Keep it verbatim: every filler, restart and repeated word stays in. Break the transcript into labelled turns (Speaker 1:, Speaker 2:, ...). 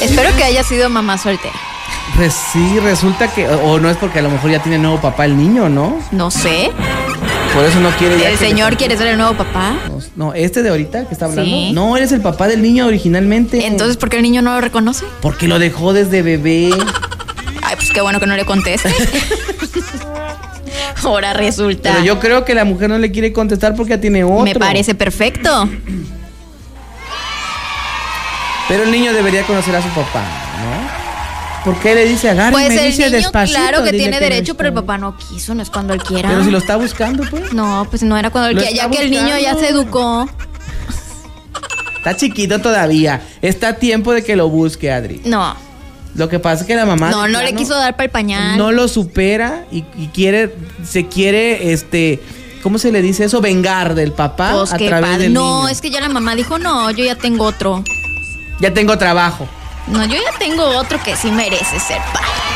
Speaker 1: Espero que haya sido mamá soltera.
Speaker 2: Pues sí, resulta que... O no es porque a lo mejor ya tiene nuevo papá el niño, ¿no?
Speaker 1: No sé.
Speaker 2: Por eso no quiere... Ya
Speaker 1: ¿El señor le... quiere ser el nuevo papá?
Speaker 2: No, este de ahorita que está hablando.
Speaker 1: ¿Sí?
Speaker 2: No, eres el papá del niño originalmente.
Speaker 1: Entonces, ¿por qué el niño no lo reconoce?
Speaker 2: Porque lo dejó desde bebé.
Speaker 1: Ay, pues qué bueno que no le conteste. Ahora resulta.
Speaker 2: Pero yo creo que la mujer no le quiere contestar porque ya tiene otro.
Speaker 1: Me parece perfecto.
Speaker 2: Pero el niño debería conocer a su papá, ¿no? ¿Por qué le dice agárrame?
Speaker 1: Pues el
Speaker 2: dice
Speaker 1: niño,
Speaker 2: despacito,
Speaker 1: claro que tiene
Speaker 2: que
Speaker 1: derecho,
Speaker 2: no
Speaker 1: pero el papá no quiso, no es cuando él quiera.
Speaker 2: Pero si lo está buscando, pues.
Speaker 1: No, pues no era cuando él quiera, ya que el niño ya se educó.
Speaker 2: Está chiquito todavía. Está a tiempo de que lo busque, Adri.
Speaker 1: No.
Speaker 2: Lo que pasa es que la mamá...
Speaker 1: No, no le quiso dar para el pañal.
Speaker 2: No lo supera y, y quiere, se quiere, este... ¿Cómo se le dice eso? Vengar del papá
Speaker 1: pues
Speaker 2: a través
Speaker 1: padre.
Speaker 2: del
Speaker 1: No,
Speaker 2: niño.
Speaker 1: es que ya la mamá dijo, no, yo ya tengo otro.
Speaker 2: Ya tengo trabajo.
Speaker 1: No, yo ya tengo otro que sí merece ser padre.